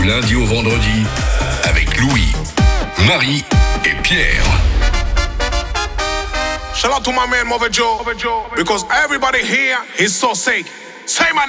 Lundi au vendredi, avec Louis, Marie et Pierre. Shout out to my man Mother Joe, because everybody here is so sick. Say my name.